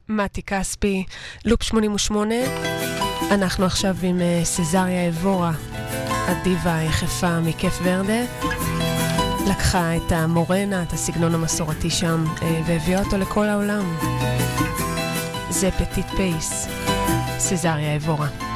מתי כספי, לופ 88. אנחנו עכשיו עם סזריה אבורה, הדיבה היחפה מכיף ורדה. לקחה את המורנה, את הסגנון המסורתי שם, והביאה אותו לכל העולם. זה פטיט פייס, סזריה אבורה.